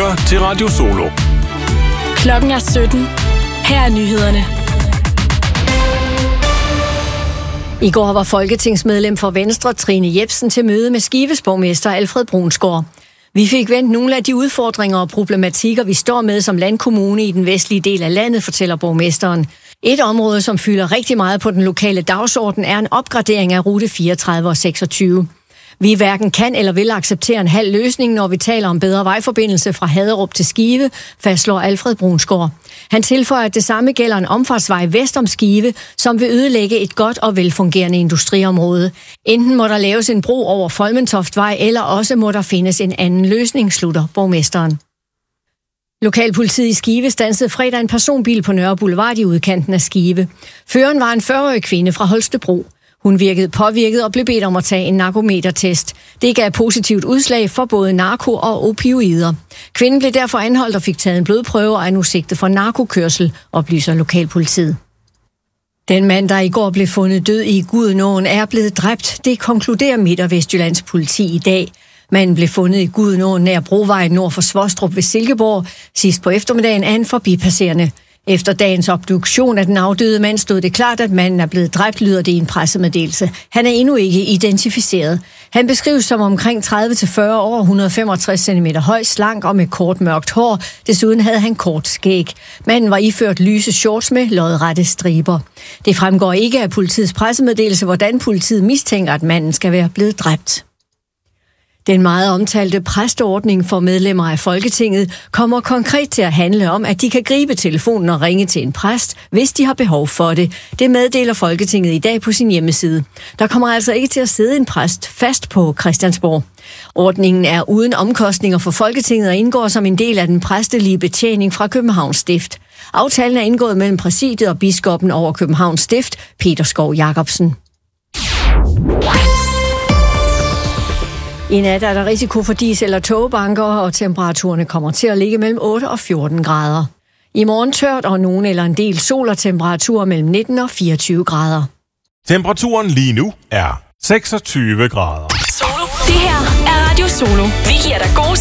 lytter til Radio Solo. Klokken er 17. Her er nyhederne. I går var folketingsmedlem for Venstre Trine Jepsen til møde med Skives borgmester Alfred Brunsgaard. Vi fik vendt nogle af de udfordringer og problematikker, vi står med som landkommune i den vestlige del af landet, fortæller borgmesteren. Et område, som fylder rigtig meget på den lokale dagsorden, er en opgradering af rute 34 og 26. Vi hverken kan eller vil acceptere en halv løsning, når vi taler om bedre vejforbindelse fra Haderup til Skive, fastslår Alfred Brunsgaard. Han tilføjer, at det samme gælder en omfartsvej vest om Skive, som vil ødelægge et godt og velfungerende industriområde. Enten må der laves en bro over Folmentoftvej, eller også må der findes en anden løsning, slutter borgmesteren. Lokalpolitiet i Skive standsede fredag en personbil på Nørre Boulevard i udkanten af Skive. Føreren var en 40-årig kvinde fra Holstebro. Hun virkede påvirket og blev bedt om at tage en narkometertest. Det gav positivt udslag for både narko og opioider. Kvinden blev derfor anholdt og fik taget en blodprøve og er nu sigtet for narkokørsel, oplyser lokalpolitiet. Den mand, der i går blev fundet død i Gudenåen, er blevet dræbt. Det konkluderer Midt- og Vestjyllands politi i dag. Manden blev fundet i Gudenåen nær Brovejen nord for Svostrup ved Silkeborg. Sidst på eftermiddagen er han forbipasserende. Efter dagens obduktion af den afdøde mand stod det klart, at manden er blevet dræbt, lyder det i en pressemeddelelse. Han er endnu ikke identificeret. Han beskrives som omkring 30-40 år, 165 cm høj, slank og med kort mørkt hår. Desuden havde han kort skæg. Manden var iført lyse shorts med lodrette striber. Det fremgår ikke af politiets pressemeddelelse, hvordan politiet mistænker, at manden skal være blevet dræbt. Den meget omtalte præsteordning for medlemmer af Folketinget kommer konkret til at handle om, at de kan gribe telefonen og ringe til en præst, hvis de har behov for det. Det meddeler Folketinget i dag på sin hjemmeside. Der kommer altså ikke til at sidde en præst fast på Christiansborg. Ordningen er uden omkostninger for Folketinget og indgår som en del af den præstelige betjening fra Københavns Stift. Aftalen er indgået mellem præsidiet og biskoppen over Københavns Stift, Peter Skov Jacobsen. I nat er der risiko for diesel- og togbanker, og temperaturerne kommer til at ligge mellem 8 og 14 grader. I morgen tørt og nogen eller en del sol og temperaturer mellem 19 og 24 grader. Temperaturen lige nu er 26 grader. Det her er Radio Solo. Vi giver dig gode